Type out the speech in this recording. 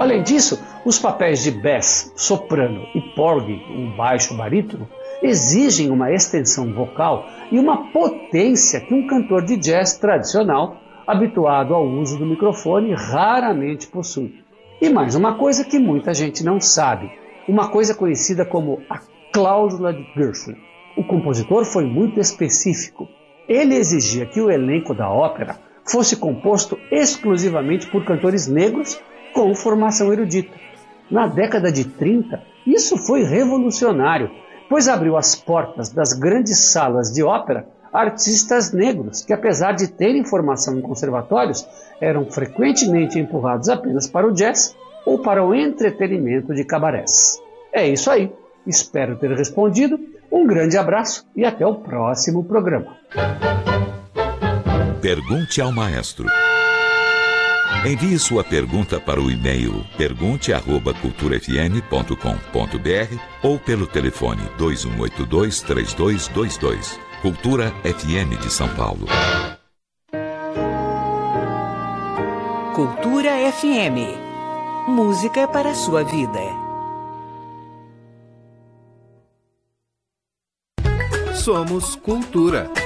Além disso, os papéis de bass, soprano e porgy, um baixo barítono, exigem uma extensão vocal e uma potência que um cantor de jazz tradicional, habituado ao uso do microfone, raramente possui. E mais uma coisa que muita gente não sabe, uma coisa conhecida como a cláusula de Gershwin. O compositor foi muito específico. Ele exigia que o elenco da ópera fosse composto exclusivamente por cantores negros com formação erudita. Na década de 30, isso foi revolucionário, pois abriu as portas das grandes salas de ópera a artistas negros que, apesar de terem formação em conservatórios, eram frequentemente empurrados apenas para o jazz ou para o entretenimento de cabarés. É isso aí. Espero ter respondido. Um grande abraço e até o próximo programa. Pergunte ao maestro. Envie sua pergunta para o e-mail pergunte@culturafm.com.br ou pelo telefone 2182-3222. Cultura FM de São Paulo. Cultura FM. Música para a sua vida. Somos Cultura.